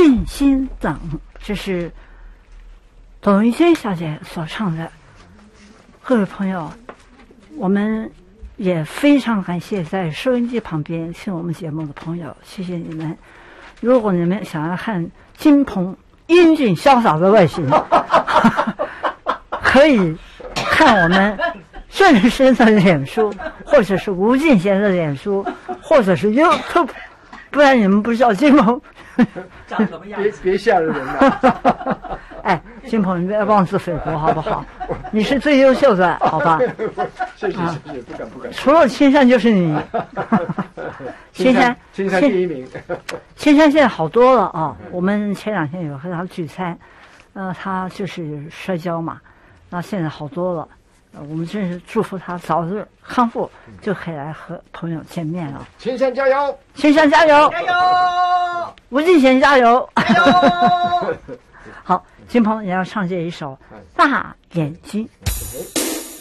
静心等，这是董玉娟小姐所唱的。各位朋友，我们也非常感谢在收音机旁边听我们节目的朋友，谢谢你们。如果你们想要看金鹏英俊潇洒的外形，可以看我们郑生的脸书，或者是吴敬贤的脸书，或者是 YouTube， 不然你们不知道金鹏长什么样。 别吓着人了。 哎，金鹏，你不要妄自菲薄好不好？你是最优秀的，好吧？ 谢谢，不敢。 除了青山就是你。青山第一名。 青山现在好多了啊！我们前2天有和他聚餐，他就是摔跤嘛，那现在好多了。我们真是祝福他早日康复，就可以来和朋友见面了。 青山加油！ 青山加油！ 加油！ 吴敬贤加油！ 加油！ 好，金鹏也要唱这一首《大眼睛》。